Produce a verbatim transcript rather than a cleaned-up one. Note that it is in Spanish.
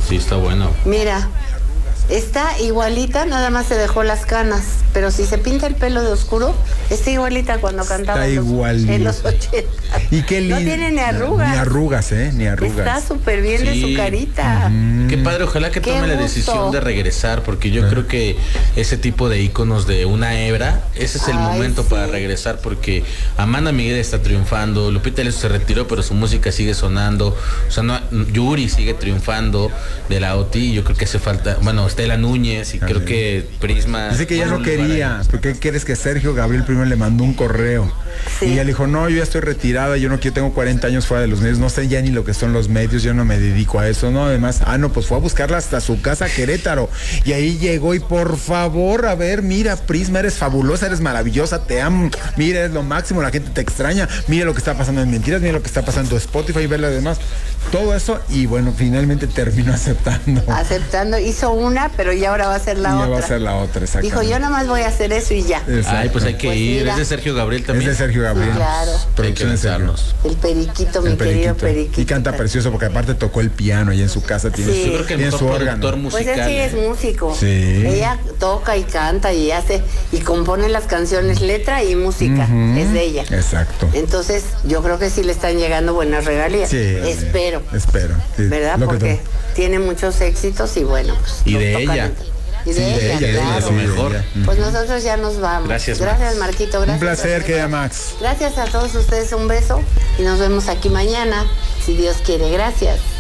Sí, está bueno. Mira, está igualita, nada más se dejó las canas, pero si se pinta el pelo de oscuro, está igualita cuando cantaba está en, los, igualita. en los ochenta. Y qué lindo. No tiene ni arrugas. Ni arrugas, ¿eh? Ni arrugas. Está súper bien Sí. de su carita. Mm. Qué padre, ojalá que Qué tome la gusto. decisión de regresar, porque yo Ah. creo que ese tipo de íconos de una hebra, ese es el Ay, momento sí. para regresar, porque Amanda Miguel está triunfando, Lupita D'Alessio se retiró, pero su música sigue sonando, o sea, no, Yuri sigue triunfando de la O T I, yo creo que hace falta, bueno, Estela Núñez, y Ah, creo sí. que Prisma. Dice que ya bueno, no un lugar quería, ahí. porque quieres que Sergio Gabriel primero le mandó un correo. Sí. Y ella le dijo, no, yo ya estoy retirada, yo no quiero, tengo cuarenta años fuera de los medios, no sé ya ni lo que son los medios, yo no me dedico a eso, ¿no? Además, ah, no, pues fue a buscarla hasta su casa a Querétaro. Y ahí llegó y por favor, a ver, mira, Prisma, eres fabulosa, eres maravillosa, te amo, mira, es lo máximo, la gente te extraña, mira lo que está pasando en Mentiras, mira lo que está pasando en Spotify, ver lo demás, todo eso, y bueno, finalmente terminó aceptando. Aceptando, hizo una, pero ya ahora va a ser la Y ya otra. va a ser la otra, exactamente. Dijo, yo nomás voy a hacer eso y ya. Exacto. Ay, pues hay que Pues ir, mira. es de Sergio Gabriel Es también. de Sergio Gabriel. Sí, claro. Hay que Producción de Sergio. lanzarnos. El periquito, mi El querido periquito. periquito. Y canta precioso porque aparte tocó el piano y en su casa tiene, Sí. su, Yo creo que el tiene mejor su productor órgano. Pues musical. él sí es ¿eh? músico. Sí. Ella toca y canta y hace y compone las canciones, letra y música. Ujú. Es de ella. Exacto. Entonces, yo creo que sí le están llegando buenas regalías. Sí. Espero. Espero. Sí, ¿Verdad? lo que Porque tú- tiene muchos éxitos y bueno, pues. Y nos de tocan ella. entre- Y de Sí, de ella, ella, de ella, claro. lo mejor. de ella. Pues nosotros ya nos vamos. Gracias, Gracias, Max. Marquito. Gracias. Un placer, Gracias. querida Max. Gracias a todos ustedes, un beso y nos vemos aquí mañana, si Dios quiere. Gracias.